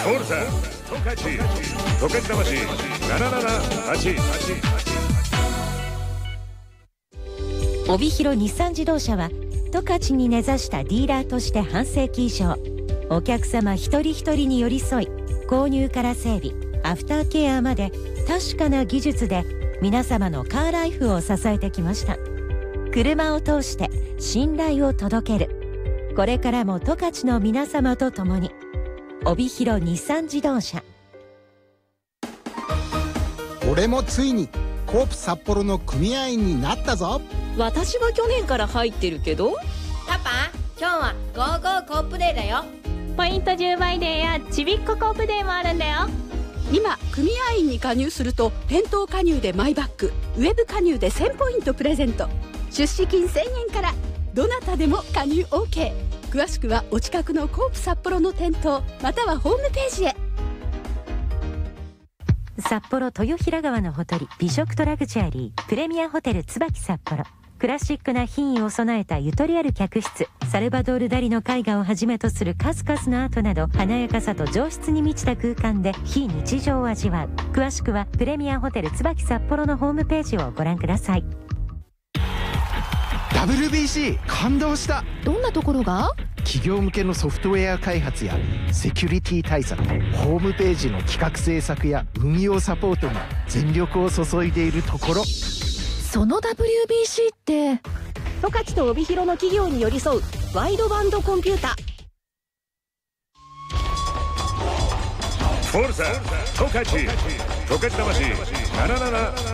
オールさん十勝十勝魂778。 帯広日産自動車は十勝に根ざしたディーラーとして半世紀以上、お客様一人一人に寄り添い、購入から整備、アフターケアまで確かな技術で皆様のカーライフを支えてきました。車を通して信頼を届ける。これからも十勝の皆様と共に。帯広日産自動車。 俺もついにコープ札幌の組合員になったぞ。 私は去年から入ってるけど。 パパ、今日はゴーゴーコープデーだよ。 ポイント10倍デーやちびっこコープデーもあるんだよ。 今組合員に加入すると店頭加入でマイバッグ、ウェブ加入で1000ポイントプレゼント、出資金1000円から。どなたでも加入 OK。 詳しくはお近くのコープ札幌の店頭またはホームページへ。 札幌豊平川のほとり、美食とラグジュアリープレミアホテル椿札幌。クラシックな品位を備えたゆとりある客室、サルバドール・ダリの絵画をはじめとする数々のアートなど、華やかさと上質に満ちた空間で非日常を味わう。詳しくはプレミアホテル椿札幌のホームページをご覧ください。 WBC 感動した。 どんなところが？ 企業向けのソフトウェア開発やセキュリティ対策、ホームページの企画制作や運用サポートに全力を注いでいるところ。 その WBC って十勝と帯広の企業に寄り添うワイドバンドコンピュータ。 オールさん十勝魂777。